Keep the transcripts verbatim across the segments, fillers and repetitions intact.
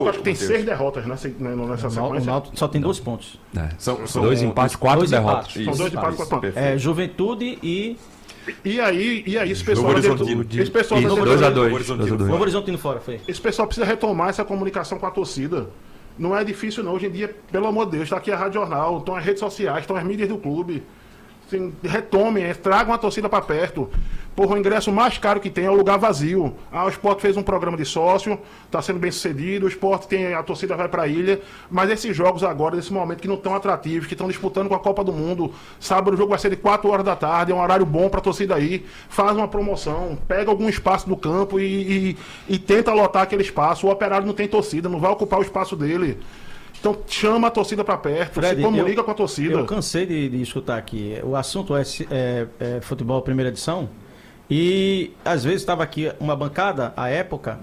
Eu acho que tem seis derrotas nessa, nessa O sequência. Náutico só tem dois pontos. É. São, são Dois empates, quatro dois derrotas. empates. São dois empates, quatro pontos. É, Juventude e E aí, e aí esse pessoal... Novo da direto- Horizontino. Esse pessoal da Isso, diretoria- dois a dois. Horizontino. dois a dois. Novo Horizontino fora, foi. Esse pessoal precisa retomar essa comunicação com a torcida. Não é difícil não, hoje em dia, pelo amor de Deus, está aqui a Rádio Jornal, estão as redes sociais, estão as mídias do clube. Assim, retomem, é, tragam a torcida para perto. Porra, o ingresso mais caro que tem é o lugar vazio. Ah, o Sport fez um programa de sócio, está sendo bem sucedido, o Sport tem, a torcida vai para a ilha, mas esses jogos agora, nesse momento, que não estão atrativos, que estão disputando com a Copa do Mundo, sábado o jogo vai ser de quatro horas da tarde, é um horário bom para a torcida aí, faz uma promoção, pega algum espaço do campo e, e, e tenta lotar aquele espaço. O Operário não tem torcida, não vai ocupar o espaço dele. Então chama a torcida para perto, Fred, se comunica eu, com a torcida. Eu cansei de, de escutar aqui. O assunto é, é, é futebol primeira edição. E às vezes estava aqui uma bancada, à época,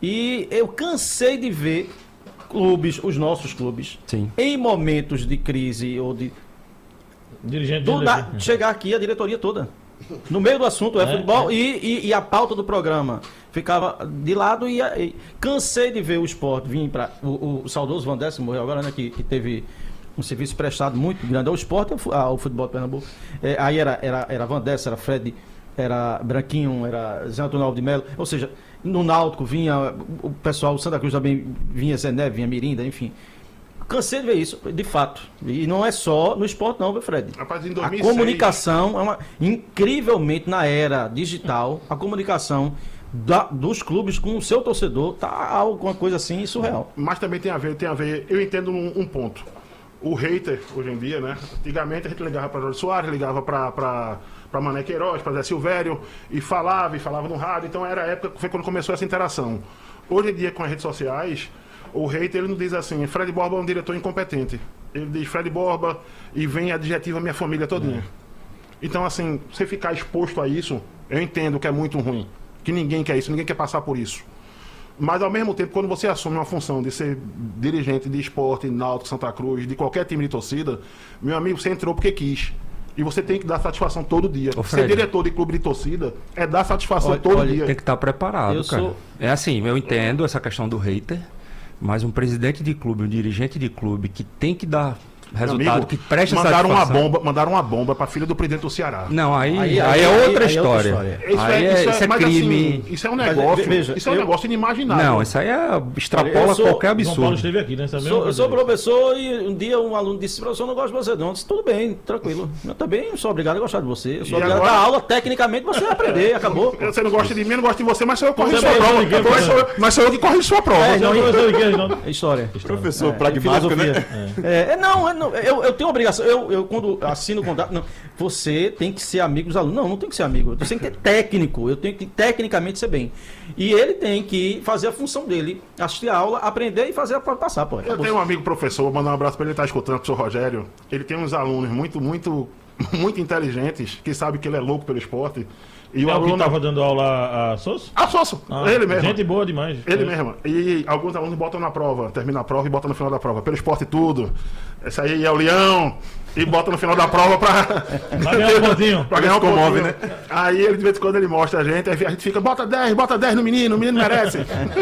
e eu cansei de ver clubes, os nossos clubes, Sim. em momentos de crise ou de. Dirigente do de na- chegar aqui a diretoria toda. No meio do assunto é, É, futebol é. E, e, e a pauta do programa ficava de lado e, e cansei de ver o Sport vir para o, o saudoso Van Décio morreu agora, né, que, que teve um serviço prestado muito grande ao Sport e ao fu- ao futebol de Pernambuco. É, aí era, era, era Van Décio, era Fred, era Branquinho, era Zé Antônio Alves de Melo, ou seja, no Náutico vinha o pessoal, o Santa Cruz também vinha Zé Neves, vinha Mirinda, enfim. Cansei de ver isso, de fato. E não é só no esporte não, viu, Fred? Rapaz, em A dois mil e seis, comunicação é uma... Incrivelmente, na era digital, a comunicação da- dos clubes com o seu torcedor tá alguma coisa assim surreal. Mas também tem a ver, tem a ver, eu entendo um, um ponto. O hater, hoje em dia, né? Antigamente a gente ligava para Jorge Soares, ligava para para Mané Queiroz, para Zé Silvério, e falava, e falava no rádio. Então era a época que foi quando começou essa interação. Hoje em dia, com as redes sociais, o hater ele não diz assim, Fred Borba é um diretor incompetente. Ele diz Fred Borba e vem adjetiva minha família todinha. Então, assim, você ficar exposto a isso, eu entendo que é muito ruim. Que ninguém quer isso, ninguém quer passar por isso. Mas, ao mesmo tempo, quando você assume uma função de ser dirigente de esporte, Náutico, Santa Cruz, de qualquer time de torcida, meu amigo, você entrou porque quis. E você tem que dar satisfação todo dia. Ô, Ser Fred. diretor de clube de torcida é dar satisfação Olha- todo olha, dia. Tem que estar preparado, Eu cara. sou- É assim, eu entendo essa questão do hater, mas um presidente de clube, um dirigente de clube que tem que dar Meu resultado, amigo, que preste mandaram uma satisfação. bomba, mandaram uma bomba para filha do presidente do Ceará. Não, aí, Aí- aí, aí- é aí- outra aí é outra história. história. Isso aí é, isso é, isso é mas, crime. assim, isso é um Mas, negócio. veja, isso é um eu- negócio inimaginável. Não, isso aí é, extrapola Olha, eu sou- qualquer João Paulo absurdo. esteve aqui, né? Essa mesma Sou, eu coisa sou aí. professor e um dia um aluno disse, professor, eu não gosto de você não. Eu disse, tudo bem, tranquilo. Eu também sou obrigado a gostar de você. Eu sou E obrigado agora- a dar aula tecnicamente, você vai aprender, acabou. Você não gosta de mim, eu não gosto de você, mas sou eu que corrijo Você sua é prova. professor de quê, Mas sou eu- Mas sou eu que corrijo sua prova. É, Você é não, professor de quê, Reginaldo? É história. Professor É, pragmático, né? filosofia. É, é, não, é, não, eu, eu tenho obrigação. Eu, eu quando assino o contrato, não, você tem que ser amigo dos alunos. Não, não tem que ser amigo. Você tem que ter técnico. Eu tenho que tecnicamente ser bem. E ele tem que fazer a função dele, assistir a aula, aprender e fazer a prova passar, pô. Eu Acabou. tenho um amigo professor, vou mandar um abraço para ele, ele tá escutando, o professor Rogério. Ele tem uns alunos muito, muito, muito inteligentes, que sabem que ele é louco pelo esporte. E o É o que aluno. estava dando aula a Sosso? Ah, Sosso! Ah, ele mesmo. Gente boa demais. Ele É. mesmo. E alguns alunos botam na prova, termina a prova e botam no final da prova. Pelo esporte tudo. Esse aí é o leão. E bota no final da prova pra, Pra ganhar um pontinho. pra ganhar um Se comove, pontinho. Aí ele de vez em quando ele mostra a gente, aí a gente fica, bota dez, bota dez no menino, o menino merece.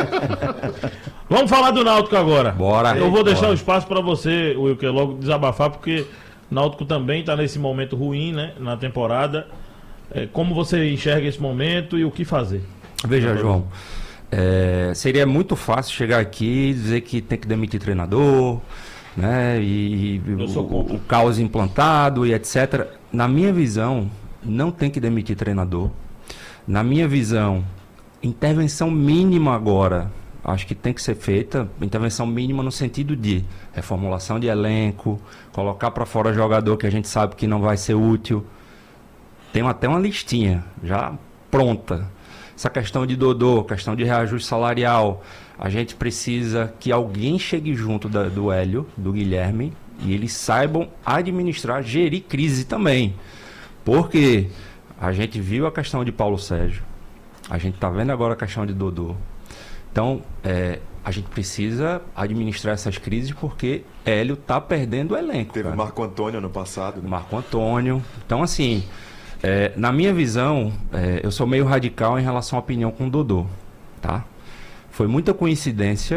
Vamos falar do Náutico agora. Bora. Eu vou deixar Bora. o espaço para você, Wilker, logo desabafar, porque o Náutico também está nesse momento ruim, né, na temporada. É, como você enxerga esse momento e o que fazer? Veja, João, é, seria muito fácil chegar aqui e dizer que tem que demitir treinador, né? E Eu sou o, contra. o caos implantado e etcétera. Na minha visão, não tem que demitir treinador. Na minha visão, intervenção mínima agora, acho que tem que ser feita. Intervenção mínima no sentido de reformulação de elenco, colocar para fora jogador que a gente sabe que não vai ser útil. Tem até uma listinha já pronta. Essa questão de Dodô, questão de reajuste salarial, a gente precisa que alguém chegue junto da- do Hélio, do Guilherme, e eles saibam administrar, gerir crise também. Porque a gente viu a questão de Paulo Sérgio, a gente está vendo agora a questão de Dodô. Então, é, a gente precisa administrar essas crises porque Hélio está perdendo o elenco. Teve o cara. Marco Antônio ano passado, né? Marco Antônio. Então, assim, é, na minha visão, é, eu sou meio radical em relação à opinião com o Dodô, tá? Foi muita coincidência,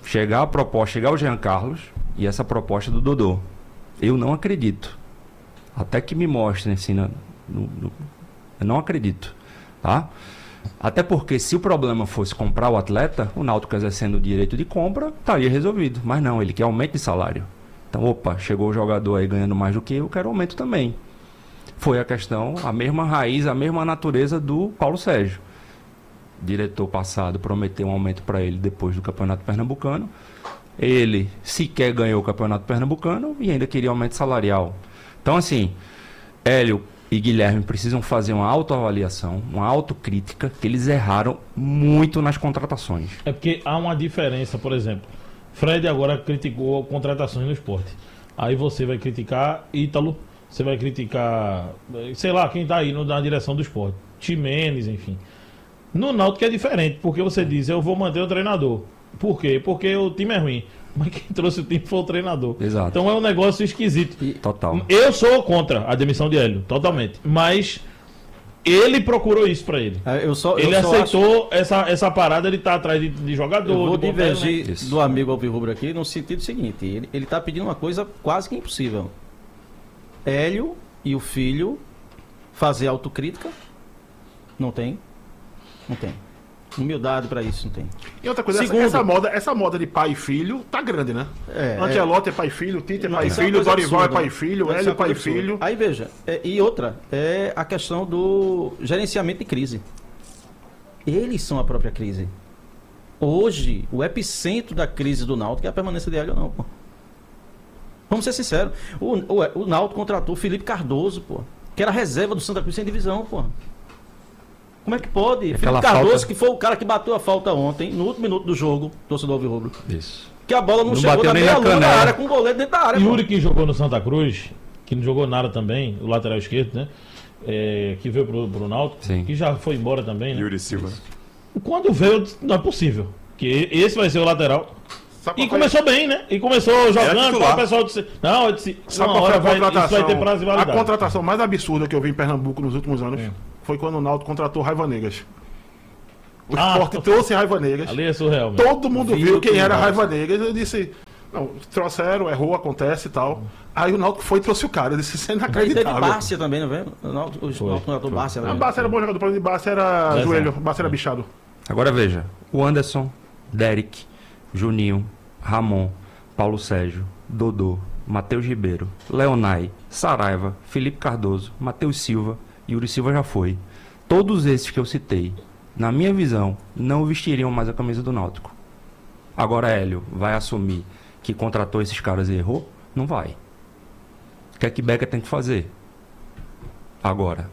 chegar a proposta, chegar o Jean Carlos e essa proposta do Dodô. Eu não acredito. Até que me mostrem assim, no, no, eu não acredito, tá? Até porque se o problema fosse comprar o atleta, o Náutico exercendo o direito de compra, estaria resolvido. Mas não, ele quer aumento de salário. Então, opa, chegou o jogador aí ganhando mais do que eu, eu quero aumento também. Foi a questão, a mesma raiz, a mesma natureza do Paulo Sérgio. Diretor passado prometeu um aumento para ele depois do Campeonato Pernambucano. Ele sequer ganhou o Campeonato Pernambucano e ainda queria aumento salarial. Então, assim, Hélio e Guilherme precisam fazer uma autoavaliação, uma autocrítica, que eles erraram muito nas contratações. É porque há uma diferença, por exemplo, Fred agora criticou contratações no esporte. Aí você vai criticar Ítalo, você vai criticar, sei lá, quem tá aí no, na direção do esporte. Ximenes, enfim. No Náutico é diferente, porque você diz, eu vou manter o treinador. Por quê? Porque o time é ruim. Mas quem trouxe o time foi o treinador. Exato. Então é um negócio esquisito. Total. Eu sou contra a demissão de Hélio, totalmente. Mas ele procurou isso pra ele. É, eu só, Ele eu só aceitou essa, essa parada, ele tá atrás de, de jogador. Eu vou de bom talento. divergir Isso. do amigo Alvirrubro aqui no sentido seguinte: ele, ele tá pedindo uma coisa quase que impossível. Hélio e o filho fazer autocrítica. Não tem. Não tem. Humildade pra isso, não tem. E outra coisa, essa, Segundo- essa moda, essa moda de pai e filho tá grande, né? É, Ancelotti é pai e filho, Tite é pai e Isso é uma filho, coisa Dorival é absurda. pai e filho, Isso é Hélio uma pai e coisa absurda. filho. Aí veja, é, e outra, é a questão do gerenciamento de crise. Eles são a própria crise. Hoje, o epicentro da crise do Náutico é a permanência de Hélio ou não, pô. Vamos ser sinceros. O, o, o Náutico contratou o Felipe Cardoso, pô, que era reserva do Santa Cruz sem divisão, pô. Como é que pode? Aquela Felipe Cardoso, falta- que foi o cara que bateu a falta ontem, no último minuto do jogo, torcedor alvirrubro, Isso. que a bola não, Não chegou bateu na nem na meia lua da canela. área, com o goleiro dentro da área, pô. Yuri, que jogou no Santa Cruz, que não jogou nada também, o lateral esquerdo, né? É, que veio pro, pro Náutico, Sim. que já foi embora também, né? Yuri Silva. Quando veio, eu disse, não é possível. Que esse vai ser o lateral. Sabe E qual foi- começou bem, né? E começou jogando, titular. o pessoal disse, não, eu disse, Sabe uma qual foi hora a vai, isso contratação? vai ter prazo de A validade. contratação mais absurda que eu vi em Pernambuco nos últimos anos É. foi quando o Náutico contratou Raiva Negas. O Ah, Sport trouxe Raiva Negas. Ali é surreal, mesmo. Todo mundo Viu viu quem que era não. Raiva Negas. Eu disse, não, trouxeram, errou, acontece e tal. Aí o Náutico foi e trouxe o cara. Eu disse, isso é Aí teve inacreditável. Bárcia também, não vendo? O Náutico o Foi, Náutico contratou foi. Bárcia. A né? Bárcia era bom jogador, o problema de Bárcia era Lesão. joelho, Bárcia era bichado. Agora veja, o Anderson, Derek, Juninho, Ramon, Paulo Sérgio, Dodô, Matheus Ribeiro, Leonai, Saraiva, Felipe Cardoso, Matheus Silva, Yuri Silva já foi. Todos esses que eu citei, na minha visão, não vestiriam mais a camisa do Náutico. Agora Hélio vai assumir que contratou esses caras e errou? Não vai. O que é que Becker tem que fazer? Agora,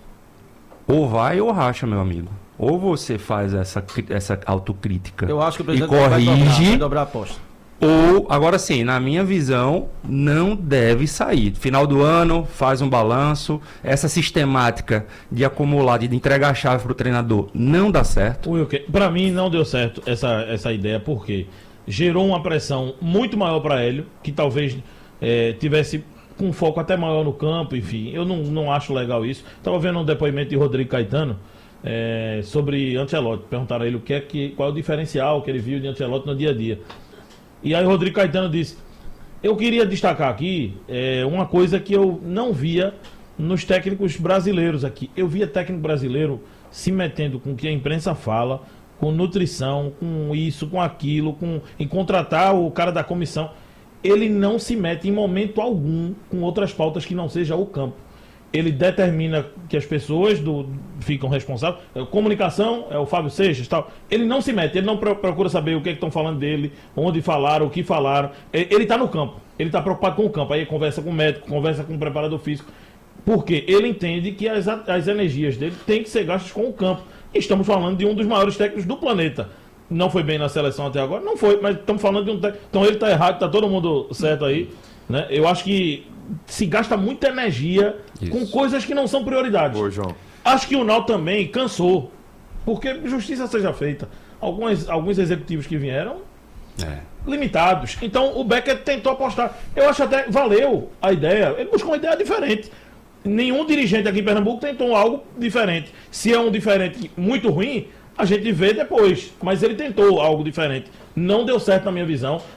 ou vai ou racha, meu amigo. Ou você faz essa, cri- essa autocrítica Eu acho que o e presidente vai dobrar, corrige, vai dobrar a aposta. ou, agora sim, na minha visão, não deve sair. Final do ano, faz um balanço. Essa sistemática de acumular, de entregar a chave para o treinador, não dá certo. Wilker, pra mim não deu certo essa, essa ideia, porque gerou uma pressão muito maior para Hélio, que talvez eh, tivesse com foco até maior no campo, enfim. Eu não, não acho legal isso. Estava vendo um depoimento de Rodrigo Caetano eh, sobre Ancelotti. Perguntaram a ele o que é que, qual é o diferencial que ele viu de Ancelotti no dia a dia. E aí o Rodrigo Caetano disse, eu queria destacar aqui eh, uma coisa que eu não via nos técnicos brasileiros aqui. Eu via técnico brasileiro se metendo com o que a imprensa fala, com nutrição, com isso, com aquilo, com em contratar o cara da comissão. Ele não se mete em momento algum com outras pautas que não seja o campo. Ele determina que as pessoas do, ficam responsáveis. É, comunicação, é o Fábio Seixas e tal. Ele não se mete, ele não pro- procura saber o que é estão falando dele, onde falaram, o que falaram. E- Ele está no campo, ele está preocupado com o campo. Aí conversa com o médico, conversa com o preparador físico. Porque ele entende que as, a- as energias dele têm que ser gastas com o campo. Estamos falando de um dos maiores técnicos do planeta. Não foi bem na seleção até agora? Não foi, mas estamos falando de um técnico. Então ele está errado, está todo mundo certo aí. Né? Eu acho que se gasta muita energia Isso. com coisas que não são prioridades. Boa, João. Acho que o Náutico também cansou. Porque justiça seja feita. Alguns, alguns executivos que vieram É. limitados. Então o Becker tentou apostar. Eu acho até valeu a ideia. Ele buscou uma ideia diferente. Nenhum dirigente aqui em Pernambuco tentou algo diferente. Se é um diferente muito ruim, a gente vê depois. Mas ele tentou algo diferente. Não deu certo na minha visão.